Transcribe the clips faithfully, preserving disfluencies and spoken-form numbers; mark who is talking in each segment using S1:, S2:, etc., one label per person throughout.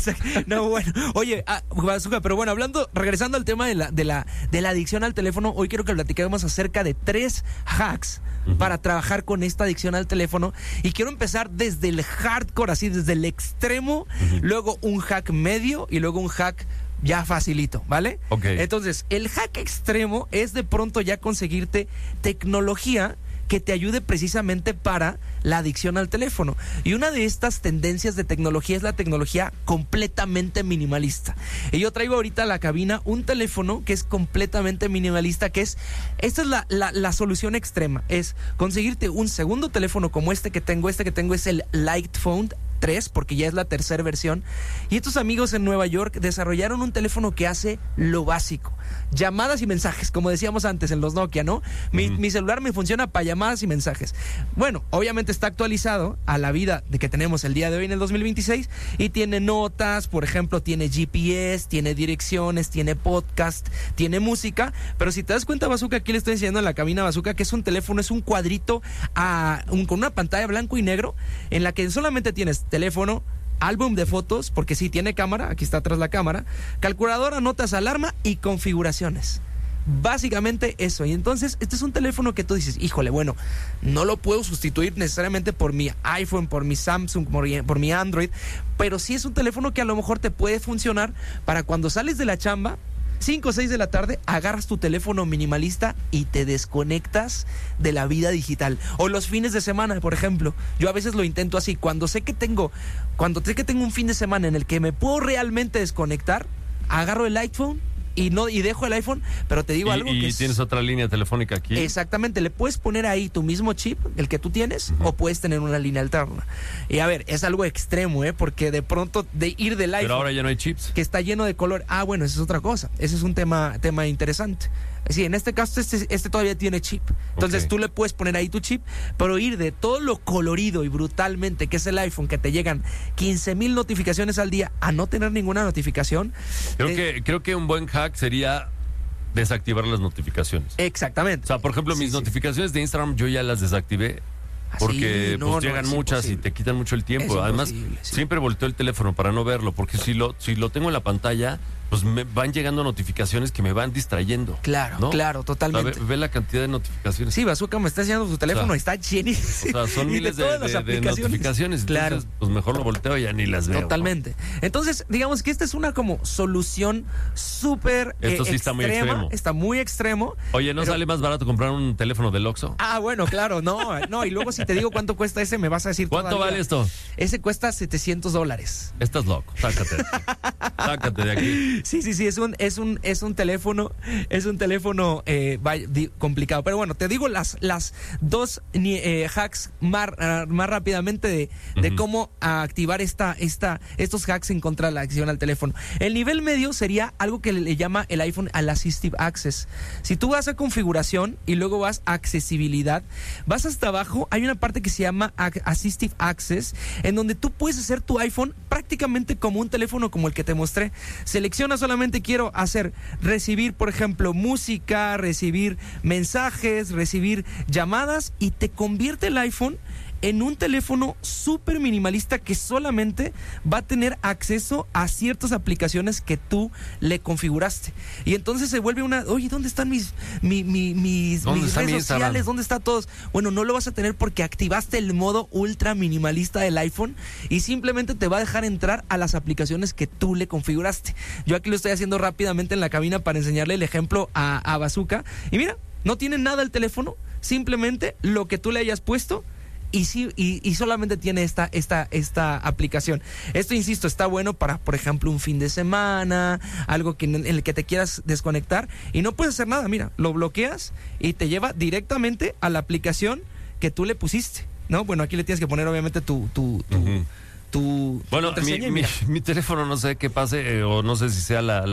S1: exacto. No, bueno. Oye, ah, Bazooka, pero bueno, hablando, regresando al tema de la, de la, de la adicción al teléfono, hoy quiero que platiquemos acerca de tres hacks uh-huh. para trabajar con esta adicción al teléfono. Y quiero empezar desde el hardcore, así, desde el extremo, uh-huh. luego un hack medio y luego un hack ya facilito, ¿vale?
S2: Ok.
S1: Entonces, el hack extremo es de pronto ya conseguirte tecnología que te ayude precisamente para la adicción al teléfono. Y una de estas tendencias de tecnología es la tecnología completamente minimalista. Y yo traigo ahorita a la cabina un teléfono que es completamente minimalista, que es, esta es la, la, la solución extrema, es conseguirte un segundo teléfono como este que tengo. Este que tengo es el Light Phone tres, porque ya es la tercera versión. Y estos amigos en Nueva York desarrollaron un teléfono que hace lo básico: llamadas y mensajes, como decíamos antes en los Nokia, ¿no? Mi, uh-huh. mi celular me funciona para llamadas y mensajes. Bueno, obviamente está actualizado a la vida de que tenemos el día de hoy en el dos mil veintiséis y tiene notas, por ejemplo, tiene G P S, tiene direcciones, tiene podcast, tiene música. Pero si te das cuenta, Bazooka, aquí le estoy enseñando en la cabina, Bazooka, que es un teléfono, es un cuadrito a, un, con una pantalla blanco y negro en la que solamente tienes teléfono, álbum de fotos, porque sí tiene cámara, aquí está atrás la cámara, calculadora, notas, alarma y configuraciones. Básicamente eso. Y entonces este es un teléfono que tú dices, híjole, bueno, no lo puedo sustituir necesariamente por mi iPhone, por mi Samsung, por, por mi Android, pero sí es un teléfono que a lo mejor te puede funcionar para cuando sales de la chamba, cinco o seis de la tarde, agarras tu teléfono minimalista y te desconectas de la vida digital. O los fines de semana, por ejemplo. Yo a veces lo intento así. Cuando sé que tengo, cuando sé que tengo un fin de semana en el que me puedo realmente desconectar, agarro el iPhone y no y dejo el iPhone, pero te digo
S2: y,
S1: algo
S2: y
S1: que
S2: Y tienes
S1: es,
S2: otra línea telefónica aquí.
S1: Exactamente, le puedes poner ahí tu mismo chip, el que tú tienes, uh-huh. o puedes tener una línea alterna. Y a ver, es algo extremo, ¿eh? Porque de pronto de ir del iPhone...
S2: Pero ahora ya no hay chips.
S1: Que está lleno de color. Ah, bueno, esa es otra cosa. Ese es un tema, tema interesante. Sí, en este caso este, este todavía tiene chip. Entonces okay. tú le puedes poner ahí tu chip, pero ir de todo lo colorido y brutalmente que es el iPhone, que te llegan quince mil notificaciones al día, a no tener ninguna notificación.
S2: Creo,
S1: eh,
S2: que, creo que un buen hack sería desactivar las notificaciones.
S1: Exactamente.
S2: O sea, por ejemplo, mis sí, notificaciones sí. de Instagram yo ya las desactivé. Porque sí, no, pues, no, llegan muchas imposible. Y te quitan mucho el tiempo. Además, sí. siempre volteo el teléfono para no verlo, porque si lo, si lo tengo en la pantalla, pues me van llegando notificaciones que me van distrayendo.
S1: Claro,
S2: ¿no?
S1: claro, totalmente.
S2: O sea, ve, ve la cantidad de notificaciones.
S1: Sí, Bazooka me está enseñando su teléfono, o sea, está llenísimo.
S2: O sea, son miles de, de, de, de notificaciones.
S1: Claro.
S2: Entonces, pues mejor lo volteo y ya ni las veo.
S1: Totalmente. ¿No? Entonces, digamos que esta es una como solución súper
S2: Esto sí
S1: eh,
S2: está
S1: extrema,
S2: muy extremo.
S1: Está muy extremo.
S2: Oye, ¿no
S1: pero...
S2: sale más barato comprar un teléfono del Oxxo?
S1: Ah, bueno, claro, no, no. Y luego si te digo cuánto cuesta ese, me vas a decir
S2: ¿cuánto
S1: todavía.
S2: vale esto?
S1: Ese cuesta setecientos dólares.
S2: Estás loco, sácate de aquí. Sácate de aquí.
S1: Sí, sí, sí, es un, es un, es un teléfono, es un teléfono eh, complicado. Pero bueno, te digo las, las dos eh, hacks más, uh, más rápidamente de, de uh-huh. cómo activar esta, esta, estos hacks en contra de la acción al teléfono. El nivel medio sería algo que le, le llama el iPhone al Assistive Access. Si tú vas a configuración y luego vas a accesibilidad, vas hasta abajo, hay una parte que se llama Assistive Access, en donde tú puedes hacer tu iPhone prácticamente como un teléfono como el que te mostré. Selecciona solamente quiero hacer, recibir, por ejemplo, música, recibir mensajes, recibir llamadas, y te convierte el iPhone en un teléfono súper minimalista que solamente va a tener acceso a ciertas aplicaciones que tú le configuraste. Y entonces se vuelve una, oye, ¿dónde están mis, mi, mi, mis, mis redes mi sociales? ¿Dónde está todos? Bueno, no lo vas a tener porque activaste el modo ultra minimalista del iPhone y simplemente te va a dejar entrar a las aplicaciones que tú le configuraste. Yo aquí lo estoy haciendo rápidamente en la cabina para enseñarle el ejemplo a, a Bazooka. Y mira, no tiene nada el teléfono, simplemente lo que tú le hayas puesto. Y sí, y, y solamente tiene esta, esta, esta aplicación. Esto, insisto, está bueno para, por ejemplo, un fin de semana, algo que, en el que te quieras desconectar y no puedes hacer nada. Mira, lo bloqueas y te lleva directamente a la aplicación que tú le pusiste, ¿no? Bueno, aquí le tienes que poner obviamente tu... tu, tu
S2: uh-huh.
S1: Tu,
S2: bueno, mi, mi, mi teléfono no sé qué pase, eh, o no sé si sea la, la,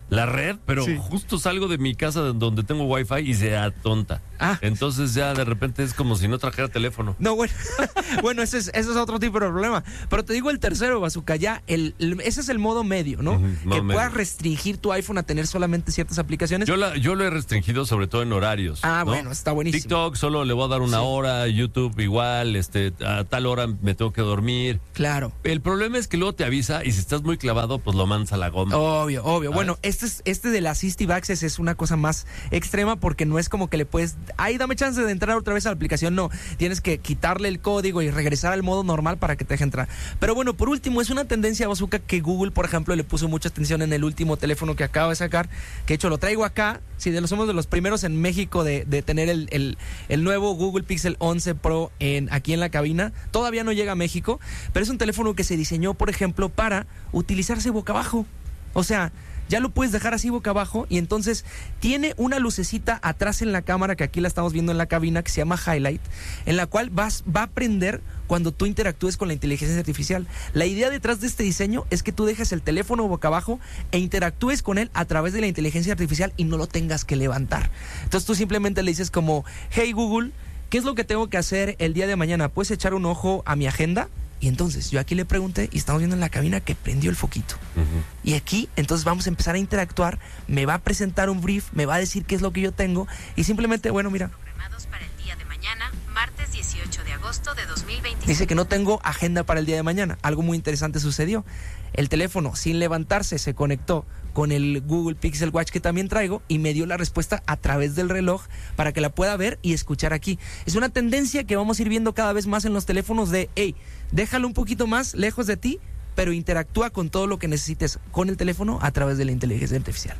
S2: la red, pero sí. justo salgo de mi casa donde tengo wifi y se atonta. Ah. Entonces ya de repente es como si no trajera teléfono.
S1: No, bueno, bueno, ese es, ese es otro tipo de problema. Pero te digo el tercero, Bazooka, ya, el, el, ese es el modo medio, ¿no? Uh-huh, que medio. Puedas restringir tu iPhone a tener solamente ciertas aplicaciones.
S2: Yo, la, yo lo he restringido sobre todo en horarios.
S1: Ah,
S2: ¿no?
S1: bueno, está buenísimo.
S2: TikTok solo le voy a dar una sí. hora, YouTube igual, este, a tal hora me tengo que dormir.
S1: Claro.
S2: El problema es que luego te avisa y si estás muy clavado, pues lo mandas a la goma.
S1: Obvio, obvio. ¿Sabes? Bueno, este, es, este de la Assistive Access es una cosa más extrema porque no es como que le puedes, ay, dame chance de entrar otra vez a la aplicación. No, tienes que quitarle el código y regresar al modo normal para que te deje entrar. Pero bueno, por último, es una tendencia, Bazooka, que Google, por ejemplo, le puso mucha atención en el último teléfono que acaba de sacar, que de hecho lo traigo acá. Sí, de los somos de los primeros en México de, de tener el, el, el nuevo Google Pixel once Pro en, aquí en la cabina. Todavía no llega a México, pero es un teléfono que se diseñó, por ejemplo, para utilizarse boca abajo. O sea, ya lo puedes dejar así boca abajo y entonces tiene una lucecita atrás en la cámara que aquí la estamos viendo en la cabina que se llama Highlight, en la cual vas, va a prender cuando tú interactúes con la inteligencia artificial. La idea detrás de este diseño es que tú dejes el teléfono boca abajo e interactúes con él a través de la inteligencia artificial y no lo tengas que levantar. Entonces tú simplemente le dices como, hey Google, ¿qué es lo que tengo que hacer el día de mañana? ¿Puedes echar un ojo a mi agenda? Y entonces yo aquí le pregunté y estamos viendo en la cabina que prendió el foquito. Uh-huh. Y aquí entonces vamos a empezar a interactuar, me va a presentar un brief, me va a decir qué es lo que yo tengo y simplemente, bueno, mira.
S3: Programados para el día de mañana, martes dieciocho de agosto de dos mil veinticinco.
S1: Dice que no tengo agenda para el día de mañana. Algo muy interesante sucedió. El teléfono, sin levantarse, se conectó con el Google Pixel Watch que también traigo y me dio la respuesta a través del reloj para que la pueda ver y escuchar aquí. Es una tendencia que vamos a ir viendo cada vez más en los teléfonos de, hey, déjalo un poquito más lejos de ti, pero interactúa con todo lo que necesites con el teléfono a través de la inteligencia artificial.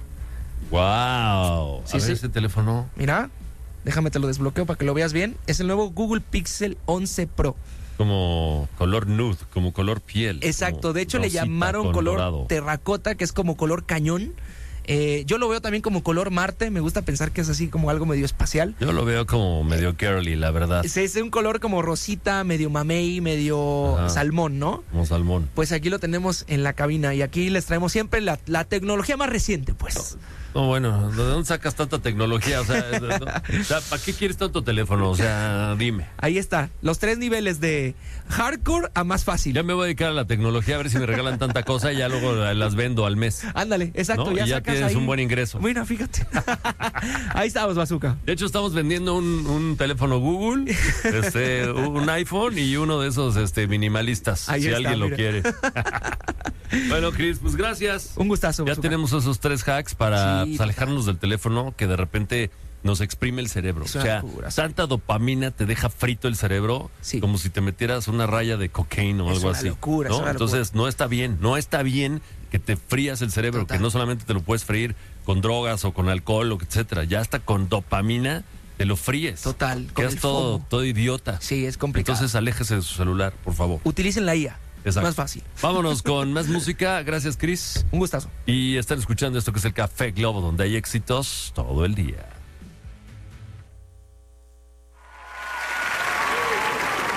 S2: ¡Wow!
S1: Sí,
S2: a ver
S1: sí.
S2: ese teléfono.
S1: Mira, déjame te lo desbloqueo para que lo veas bien. Es el nuevo Google Pixel once Pro.
S2: Como color nude, como color piel.
S1: Exacto, de hecho le llamaron color dorado. Terracota, que es como color cañón. Eh, yo lo veo también como color Marte, me gusta pensar que es así como algo medio espacial.
S2: Yo lo veo como medio girly, la verdad.
S1: Es, es un color como rosita, medio mamey, medio Ajá. salmón, ¿no?
S2: Como salmón.
S1: Pues aquí lo tenemos en la cabina y aquí les traemos siempre la, la tecnología más reciente, pues.
S2: No, no, bueno, ¿de dónde sacas tanta tecnología? O sea, no, o sea, ¿para qué quieres tanto teléfono? O sea, dime.
S1: Ahí está, los tres niveles de hardcore a más fácil.
S2: Ya me voy a dedicar a la tecnología a ver si me regalan tanta cosa y ya luego las vendo al mes.
S1: Ándale, exacto.
S2: ¿No?
S1: Ya,
S2: y ya tienes
S1: ahí
S2: un buen ingreso.
S1: Mira, fíjate. Ahí estamos, Bazooka.
S2: De hecho, estamos vendiendo un, un teléfono Google, este, un iPhone y uno de esos este, minimalistas, ahí si está, alguien mira. Lo quiere. Bueno, Chris, pues gracias.
S1: Un gustazo,
S2: Ya
S1: Bazooka.
S2: Tenemos esos tres hacks para
S1: sí,
S2: pues, alejarnos del teléfono que de repente nos exprime el cerebro. O sea, locura, tanta dopamina te deja frito el cerebro, sí. como si te metieras una raya de cocaína o
S1: es
S2: algo
S1: una
S2: así.
S1: Locura,
S2: ¿no?
S1: es una
S2: Entonces,
S1: locura.
S2: no está bien, no está bien que te frías el cerebro, Total. Que no solamente te lo puedes freír con drogas o con alcohol, o etcétera, ya hasta con dopamina te lo fríes.
S1: Total.
S2: Quedas todo, todo idiota.
S1: Sí, es complicado.
S2: Entonces, aléjese de su celular, por favor.
S1: Utilicen la I A.
S2: Exacto.
S1: Más fácil.
S2: Vámonos con más música. Gracias, Chris.
S1: Un gustazo.
S2: Y están escuchando esto que es el Café Globo, donde hay éxitos todo el día.